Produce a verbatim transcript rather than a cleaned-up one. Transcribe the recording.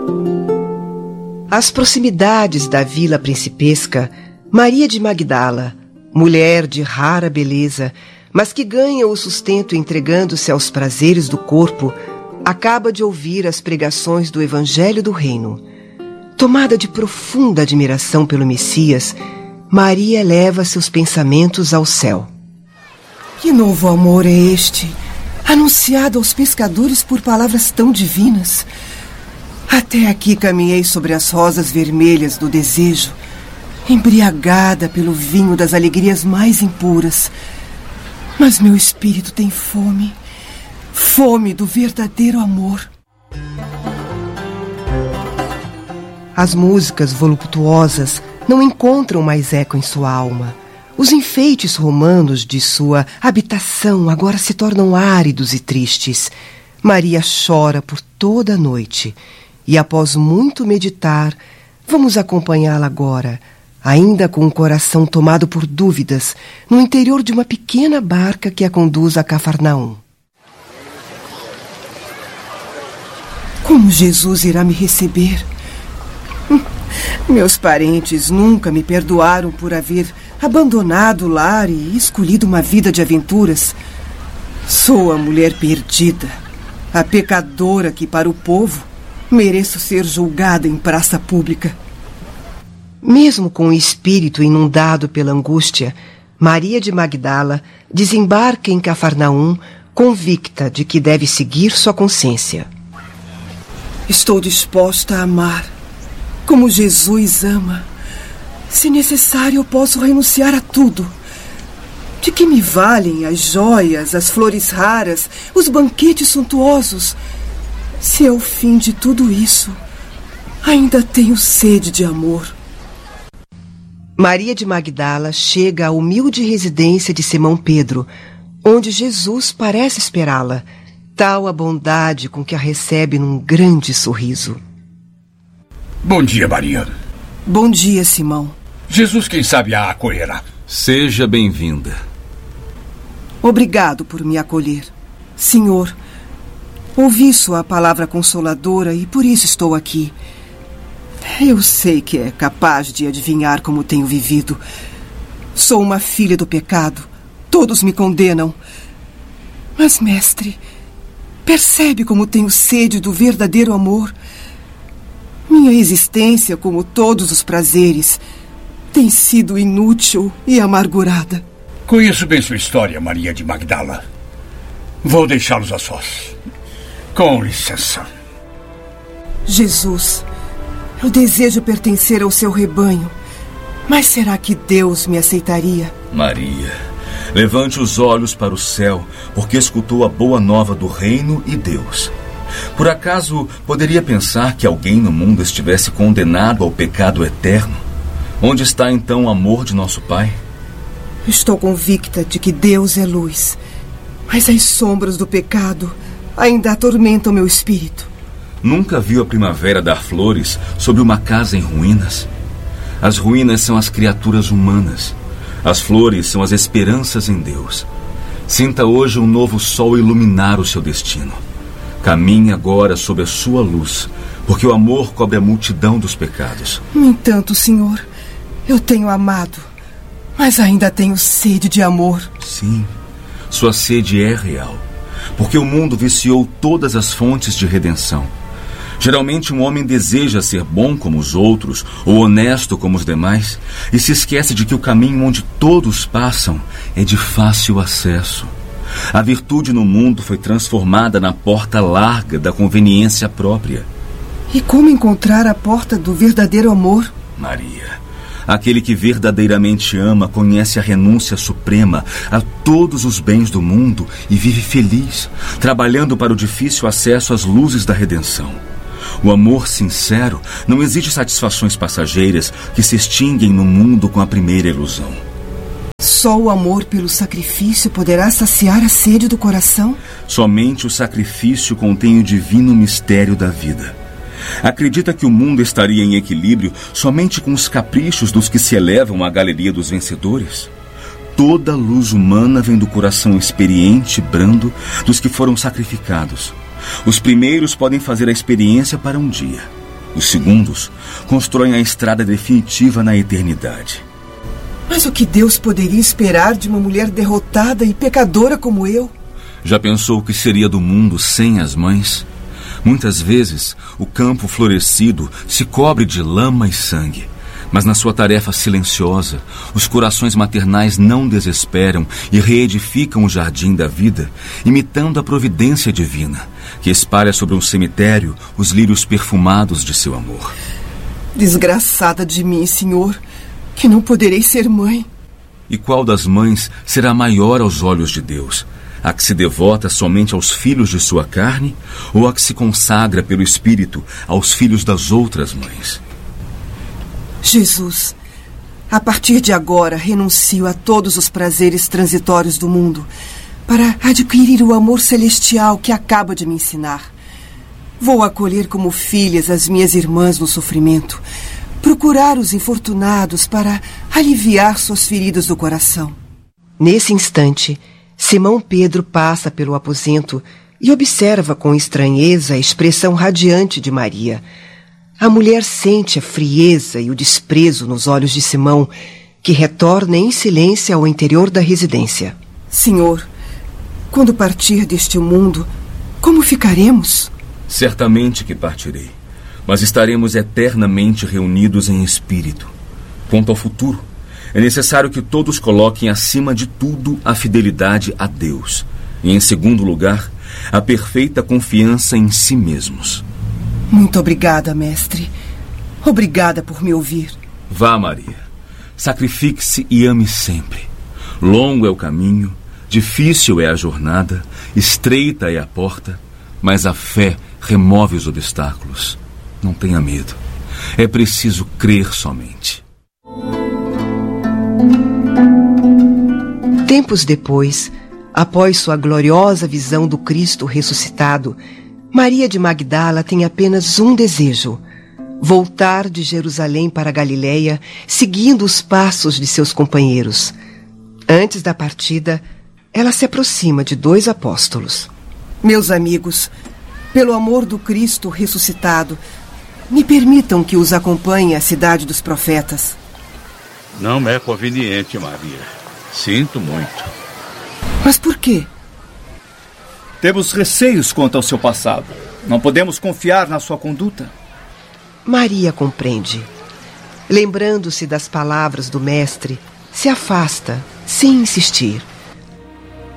Às proximidades da vila principesca, Maria de Magdala, mulher de rara beleza, mas que ganha o sustento entregando-se aos prazeres do corpo, acaba de ouvir as pregações do Evangelho do Reino. Tomada de profunda admiração pelo Messias, Maria eleva seus pensamentos ao céu. Que novo amor é este, anunciado aos pescadores por palavras tão divinas? Até aqui caminhei sobre as rosas vermelhas do desejo, embriagada pelo vinho das alegrias mais impuras. Mas meu espírito tem fome, fome do verdadeiro amor. As músicas voluptuosas não encontram mais eco em sua alma. Os enfeites romanos de sua habitação agora se tornam áridos e tristes. Maria chora por toda a noite. E após muito meditar, vamos acompanhá-la agora, ainda com o coração tomado por dúvidas, no interior de uma pequena barca que a conduz a Cafarnaum. Como Jesus irá me receber? Meus parentes nunca me perdoaram por haver abandonado o lar e escolhido uma vida de aventuras. Sou a mulher perdida, a pecadora que, para o povo, mereço ser julgada em praça pública. Mesmo com o espírito inundado pela angústia, Maria de Magdala desembarca em Cafarnaum, convicta de que deve seguir sua consciência. Estou disposta a amar, como Jesus ama. Se necessário, eu posso renunciar a tudo. De que me valem as joias, as flores raras, os banquetes suntuosos, se ao fim de tudo isso ainda tenho sede de amor? Maria de Magdala chega à humilde residência de Simão Pedro, onde Jesus parece esperá-la, tal a bondade com que a recebe num grande sorriso. Bom dia, Maria. Bom dia, Simão. Jesus, quem sabe, a acolherá. Seja bem-vinda. Obrigado por me acolher. Senhor, ouvi sua palavra consoladora e por isso estou aqui. Eu sei que é capaz de adivinhar como tenho vivido. Sou uma filha do pecado. Todos me condenam. Mas, mestre, percebe como tenho sede do verdadeiro amor? Minha existência, como todos os prazeres, tem sido inútil e amargurada. Conheço bem sua história, Maria de Magdala. Vou deixá-los a sós. Com licença. Jesus, eu desejo pertencer ao seu rebanho, mas será que Deus me aceitaria? Maria, levante os olhos para o céu, porque escutou a boa nova do reino e Deus. Por acaso poderia pensar que alguém no mundo estivesse condenado ao pecado eterno? Onde está então o amor de nosso Pai? Estou convicta de que Deus é luz, mas as sombras do pecado ainda atormentam meu espírito. Nunca viu a primavera dar flores sobre uma casa em ruínas? As ruínas são as criaturas humanas. As flores são as esperanças em Deus. Sinta hoje um novo sol iluminar o seu destino. Caminhe agora sob a sua luz, porque o amor cobre a multidão dos pecados. No entanto, Senhor, eu tenho amado, mas ainda tenho sede de amor. Sim, sua sede é real, porque o mundo viciou todas as fontes de redenção. Geralmente um homem deseja ser bom como os outros, ou honesto como os demais, e se esquece de que o caminho onde todos passam é de fácil acesso. A virtude no mundo foi transformada na porta larga da conveniência própria. E como encontrar a porta do verdadeiro amor? Maria, aquele que verdadeiramente ama conhece a renúncia suprema a todos os bens do mundo e vive feliz, trabalhando para o difícil acesso às luzes da redenção. O amor sincero não exige satisfações passageiras que se extinguem no mundo com a primeira ilusão. Só o amor pelo sacrifício poderá saciar a sede do coração? Somente o sacrifício contém o divino mistério da vida. Acredita que o mundo estaria em equilíbrio somente com os caprichos dos que se elevam à galeria dos vencedores? Toda luz humana vem do coração experiente e brando dos que foram sacrificados. Os primeiros podem fazer a experiência para um dia. Os segundos constroem a estrada definitiva na eternidade. Mas o que Deus poderia esperar de uma mulher derrotada e pecadora como eu? Já pensou o que seria do mundo sem as mães? Muitas vezes, o campo florescido se cobre de lama e sangue. Mas na sua tarefa silenciosa, os corações maternais não desesperam e reedificam o jardim da vida, imitando a providência divina, que espalha sobre um cemitério os lírios perfumados de seu amor. Desgraçada de mim, Senhor, que não poderei ser mãe. E qual das mães será maior aos olhos de Deus? A que se devota somente aos filhos de sua carne, ou a que se consagra pelo Espírito aos filhos das outras mães? Jesus, a partir de agora renuncio a todos os prazeres transitórios do mundo para adquirir o amor celestial que acaba de me ensinar. Vou acolher como filhas as minhas irmãs no sofrimento, procurar os infortunados para aliviar suas feridas do coração. Nesse instante, Simão Pedro passa pelo aposento e observa com estranheza a expressão radiante de Maria. A mulher sente a frieza e o desprezo nos olhos de Simão, que retorna em silêncio ao interior da residência. Senhor, quando partir deste mundo, como ficaremos? Certamente que partirei, mas estaremos eternamente reunidos em espírito. Quanto ao futuro, é necessário que todos coloquem acima de tudo a fidelidade a Deus e, em segundo lugar, a perfeita confiança em si mesmos. Muito obrigada, mestre. Obrigada por me ouvir. Vá, Maria. Sacrifique-se e ame sempre. Longo é o caminho, difícil é a jornada, estreita é a porta, mas a fé remove os obstáculos. Não tenha medo. É preciso crer somente. Tempos depois, após sua gloriosa visão do Cristo ressuscitado, Maria de Magdala tem apenas um desejo: voltar de Jerusalém para Galiléia, seguindo os passos de seus companheiros. Antes da partida, ela se aproxima de dois apóstolos. Meus amigos, pelo amor do Cristo ressuscitado, me permitam que os acompanhe à cidade dos profetas. Não é conveniente, Maria. Sinto muito. Mas por quê? Temos receios quanto ao seu passado. Não podemos confiar na sua conduta. Maria compreende. Lembrando-se das palavras do mestre, se afasta, sem insistir.